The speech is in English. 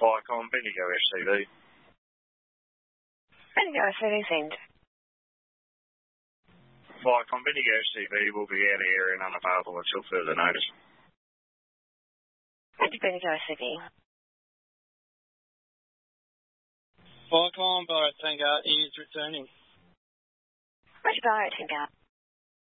Viacom Bendigo SCV. Bendigo SCV send. Viacom Bendigo SCV will be out of area and unavailable until further notice. Bendigo SCV. Viacom Barra Tango is returning. Roger Barra Tango.